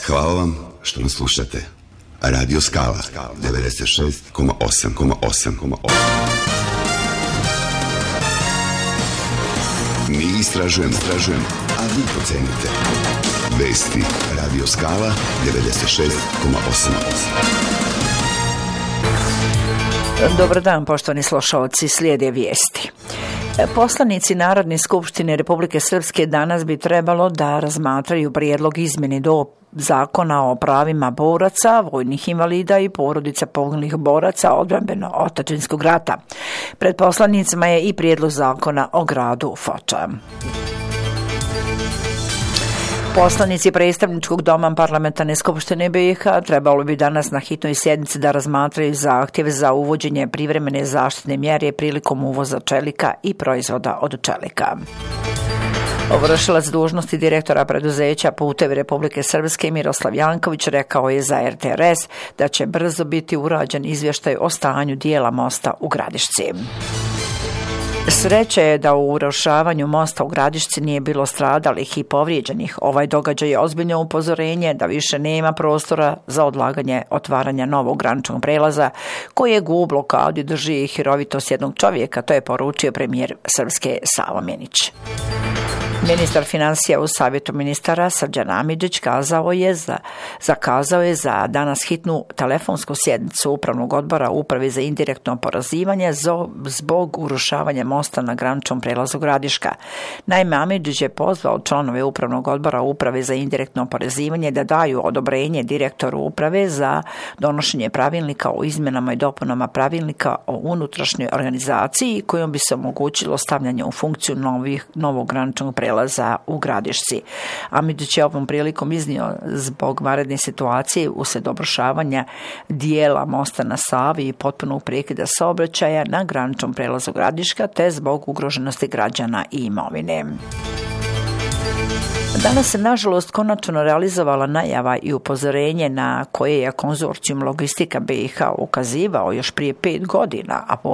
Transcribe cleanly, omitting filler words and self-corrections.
Hvala vam što nas slušate. Radio Skala 96,8. Mi istražujemo, a vi procenite. Vesti Radio Skala 96,8. Dobar dan, poštovani slušalci, slijede vijesti. Poslanici Narodne skupštine Republike Srpske danas bi trebalo da razmatraju prijedlog izmjene do Zakona o pravima boraca, vojnih invalida i porodica poginulih boraca odbrambeno-otadžbinskog rata. Pred poslanicima je i prijedlog zakona o gradu Foča. Poslanici predstavničkog doma Parlamentarne skupštine BiH trebalo bi danas na hitnoj sjednici da razmatraju zahtjev za uvođenje privremene zaštitne mjere prilikom uvoza čelika i proizvoda od čelika. Vršilac dužnosti direktora preduzeća Putevi Republike Srpske Miroslav Janković rekao je za RTRS da će brzo biti urađen izvještaj o stanju dijela mosta u Gradišci. Sreće je da u urušavanju mosta u Gradišci nije bilo stradalih i povrijeđenih. Ovaj događaj je ozbiljno upozorenje da više nema prostora za odlaganje otvaranja novog graničnog prelaza kojeg u blokadi drži hirovitost jednog čovjeka, to je poručio premijer Srpske Savo Menić. Ministar financija u Savjetu ministara Srđan Amidžić zakazao je za danas hitnu telefonsku sjednicu Upravnog odbora Uprave za indirektno oporezivanje zbog urušavanja mosta na graničnom prelazu Gradiška. Naime, Amidžić je pozvao članove Upravnog odbora Uprave za indirektno oporezivanje da daju odobrenje direktoru Uprave za donošenje pravilnika o izmjenama i dopunama pravilnika o unutrašnjoj organizaciji kojom bi se omogućilo stavljanje u funkciju novog graničnog prelaza u Gradišci. Amidžić je ovom prilikom iznio zbog vanredne situacije uslijed obrušavanja dijela mosta na Savi i potpunog prekida saobraćaja na graničnom prelazu Gradiška te zbog ugroženosti građana i imovine. Danas se nažalost konačno realizovala najava i upozorenje na koje je konzorcijum Logistika BiH ukazivao još prije 5 godina, a